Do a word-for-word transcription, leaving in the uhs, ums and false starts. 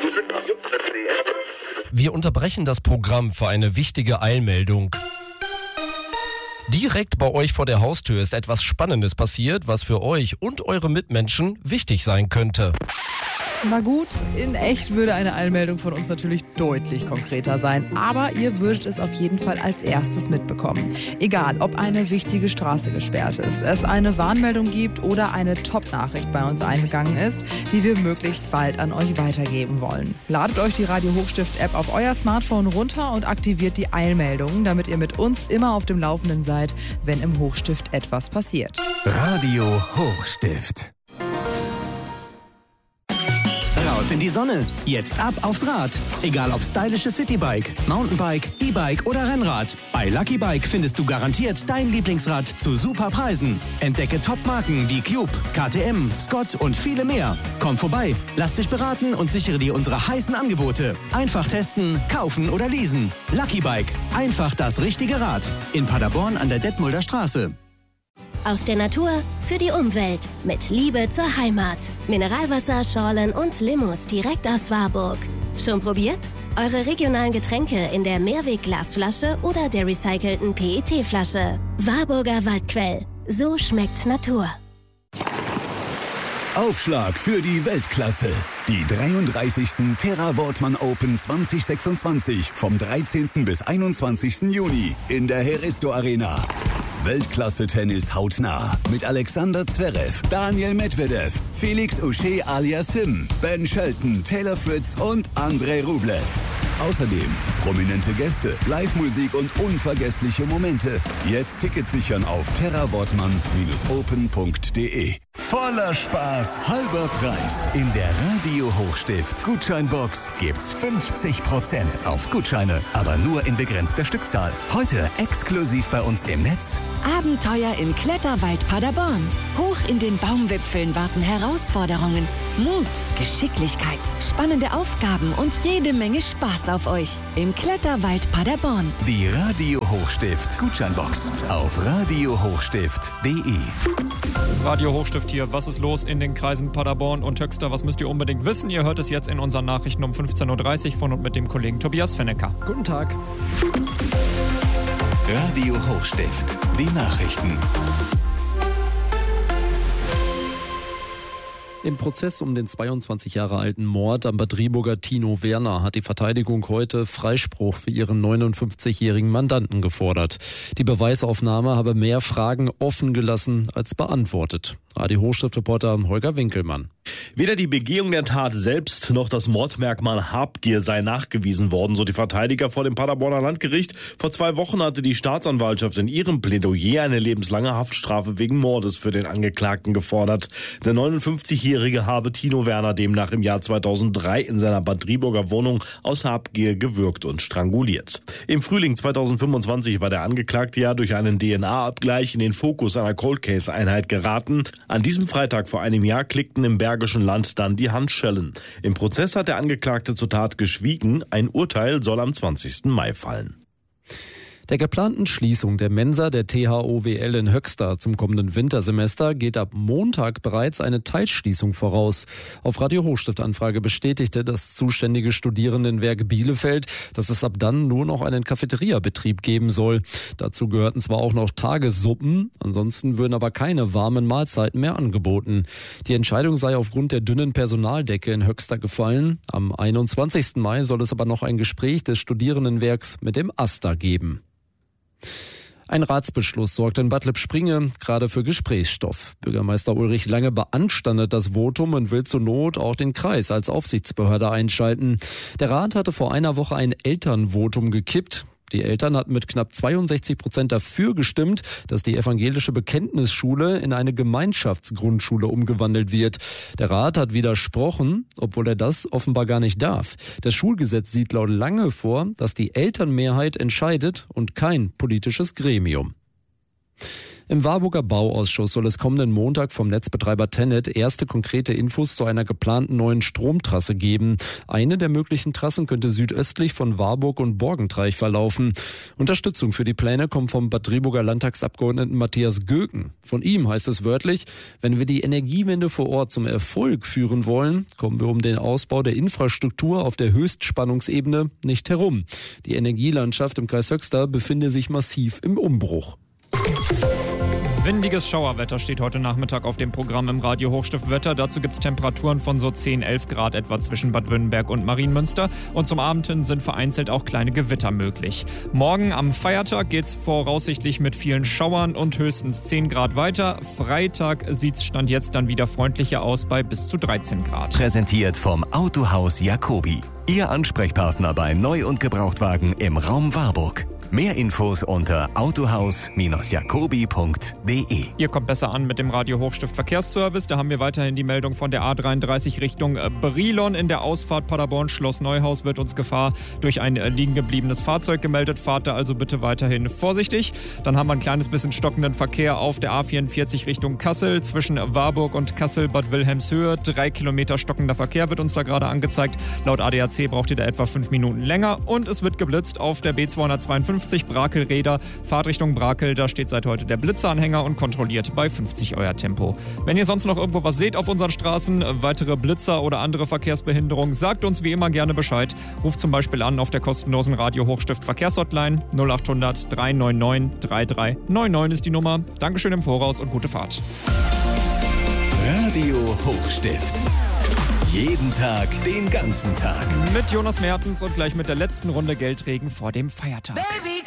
Wir unterbrechen das Programm für eine wichtige Eilmeldung. Direkt bei euch vor der Haustür ist etwas Spannendes passiert, was für euch und eure Mitmenschen wichtig sein könnte. Na gut, in echt würde eine Eilmeldung von uns natürlich deutlich konkreter sein, aber ihr würdet es auf jeden Fall als erstes mitbekommen. Egal, ob eine wichtige Straße gesperrt ist, es eine Warnmeldung gibt oder eine Top-Nachricht bei uns eingegangen ist, die wir möglichst bald an euch weitergeben wollen. Ladet euch die Radio Hochstift-App auf euer Smartphone runter und aktiviert die Eilmeldungen, damit ihr mit uns immer auf dem Laufenden seid, wenn im Hochstift etwas passiert. Radio Hochstift. Raus in die Sonne. Jetzt ab aufs Rad. Egal ob stylisches Citybike, Mountainbike, E-Bike oder Rennrad. Bei Lucky Bike findest du garantiert dein Lieblingsrad zu super Preisen. Entdecke Top-Marken wie Cube, K T M, Scott und viele mehr. Komm vorbei, lass dich beraten und sichere dir unsere heißen Angebote. Einfach testen, kaufen oder leasen. Lucky Bike. Einfach das richtige Rad. In Paderborn an der Detmolder Straße. Aus der Natur für die Umwelt. Mit Liebe zur Heimat. Mineralwasser, Schorlen und Limous direkt aus Warburg. Schon probiert? Eure regionalen Getränke in der Mehrweg-Glasflasche oder der recycelten P E T-Flasche. Warburger Waldquell. So schmeckt Natur. Aufschlag für die Weltklasse. Die dreiunddreißigsten Terra Wortmann Open zwanzig sechsundzwanzig vom dreizehnten bis einundzwanzigsten Juni in der Heristo Arena. Weltklasse-Tennis hautnah mit Alexander Zverev, Daniel Medvedev, Felix Auger aliassime, Ben Shelton, Taylor Fritz und Andrei Rublev. Außerdem prominente Gäste, Live-Musik und unvergessliche Momente. Jetzt Tickets sichern auf terra wortmann open punkt de. Voller Spaß, halber Preis. In der Radio Hochstift Gutscheinbox gibt's fünfzig Prozent auf Gutscheine, aber nur in begrenzter Stückzahl. Heute exklusiv bei uns im Netz. Abenteuer im Kletterwald Paderborn. Hoch in den Baumwipfeln warten Herausforderungen, Mut, Geschicklichkeit, spannende Aufgaben und jede Menge Spaß auf euch im Kletterwald Paderborn. Die Radio Hochstift Gutscheinbox auf radio hochstift punkt de. Radio Hochstift hier. Was ist los in den Kreisen Paderborn und Höxter? Was müsst ihr unbedingt wissen? Ihr hört es jetzt in unseren Nachrichten um fünfzehn Uhr dreißig von und mit dem Kollegen Tobias Fennecker. Guten Tag. Radio Hochstift, die Nachrichten. Im Prozess um den zweiundzwanzig Jahre alten Mord am Bad Driburger Tino Werner hat die Verteidigung heute Freispruch für ihren neunundfünfzigjährigen Mandanten gefordert. Die Beweisaufnahme habe mehr Fragen offen gelassen als beantwortet. Radio Hochstift-Reporter Holger Winkelmann. Weder die Begehung der Tat selbst noch das Mordmerkmal Habgier sei nachgewiesen worden, so die Verteidiger vor dem Paderborner Landgericht. Vor zwei Wochen hatte die Staatsanwaltschaft in ihrem Plädoyer eine lebenslange Haftstrafe wegen Mordes für den Angeklagten gefordert. Der neunundfünfzigjährige habe Tino Werner demnach im Jahr zweitausenddrei in seiner Bad Driburger Wohnung aus Habgier gewürgt und stranguliert. Im Frühling zweitausendfünfundzwanzig war der Angeklagte ja durch einen D N A-Abgleich in den Fokus einer Cold-Case-Einheit geraten. An diesem Freitag vor einem Jahr klickten im Bergischen Land dann die Handschellen. Im Prozess hat der Angeklagte zur Tat geschwiegen. Ein Urteil soll am zwanzigsten Mai fallen. Der geplanten Schließung der Mensa der T H O W L in Höxter zum kommenden Wintersemester geht ab Montag bereits eine Teilschließung voraus. Auf Radio Hochstift-Anfrage bestätigte das zuständige Studierendenwerk Bielefeld, dass es ab dann nur noch einen Cafeteriabetrieb geben soll. Dazu gehörten zwar auch noch Tagessuppen, ansonsten würden aber keine warmen Mahlzeiten mehr angeboten. Die Entscheidung sei aufgrund der dünnen Personaldecke in Höxter gefallen. Am einundzwanzigsten Mai soll es aber noch ein Gespräch des Studierendenwerks mit dem AStA geben. Ein Ratsbeschluss sorgt in Bad Lippspringe gerade für Gesprächsstoff. Bürgermeister Ulrich Lange beanstandet das Votum und will zur Not auch den Kreis als Aufsichtsbehörde einschalten. Der Rat hatte vor einer Woche ein Elternvotum gekippt. Die Eltern hatten mit knapp zweiundsechzig Prozent dafür gestimmt, dass die evangelische Bekenntnisschule in eine Gemeinschaftsgrundschule umgewandelt wird. Der Rat hat widersprochen, obwohl er das offenbar gar nicht darf. Das Schulgesetz sieht laut Lange vor, dass die Elternmehrheit entscheidet und kein politisches Gremium. Im Warburger Bauausschuss soll es kommenden Montag vom Netzbetreiber Tennet erste konkrete Infos zu einer geplanten neuen Stromtrasse geben. Eine der möglichen Trassen könnte südöstlich von Warburg und Borgentreich verlaufen. Unterstützung für die Pläne kommt vom Bad Driburger Landtagsabgeordneten Matthias Göken. Von ihm heißt es wörtlich, wenn wir die Energiewende vor Ort zum Erfolg führen wollen, kommen wir um den Ausbau der Infrastruktur auf der Höchstspannungsebene nicht herum. Die Energielandschaft im Kreis Höxter befinde sich massiv im Umbruch. Windiges Schauerwetter steht heute Nachmittag auf dem Programm im Radio Hochstiftwetter. Dazu gibt es Temperaturen von so zehn, elf Grad etwa zwischen Bad Wünnenberg und Marienmünster. Und zum Abend hin sind vereinzelt auch kleine Gewitter möglich. Morgen am Feiertag geht es voraussichtlich mit vielen Schauern und höchstens zehn Grad weiter. Freitag sieht es Stand jetzt dann wieder freundlicher aus bei bis zu dreizehn Grad. Präsentiert vom Autohaus Jacobi. Ihr Ansprechpartner bei Neu- und Gebrauchtwagen im Raum Warburg. Mehr Infos unter autohaus jacobi punkt de. Ihr kommt besser an mit dem Radio Hochstift Verkehrsservice. Da haben wir weiterhin die Meldung von der A dreiunddreißig Richtung Brilon. In der Ausfahrt Paderborn Schloss Neuhaus wird uns Gefahr durch ein liegen gebliebenes Fahrzeug gemeldet. Fahrt da also bitte weiterhin vorsichtig. Dann haben wir ein kleines bisschen stockenden Verkehr auf der A vierundvierzig Richtung Kassel. Zwischen Warburg und Kassel Bad Wilhelmshöhe. Drei Kilometer stockender Verkehr wird uns da gerade angezeigt. Laut A D A C braucht ihr da etwa fünf Minuten länger. Und es wird geblitzt auf der B zweihundertzweiundfünfzig Brakel-Räder, Fahrtrichtung Brakel, da steht seit heute der Blitzeranhänger und kontrolliert bei fünfzig euer Tempo. Wenn ihr sonst noch irgendwo was seht auf unseren Straßen, weitere Blitzer oder andere Verkehrsbehinderungen, sagt uns wie immer gerne Bescheid. Ruft zum Beispiel an auf der kostenlosen Radio Hochstift Verkehrshotline null acht hundert drei neun neun drei drei neun neun ist die Nummer. Dankeschön im Voraus und gute Fahrt. Radio Hochstift. Jeden Tag, den ganzen Tag. Mit Jonas Mertens und gleich mit der letzten Runde Geldregen vor dem Feiertag. Baby.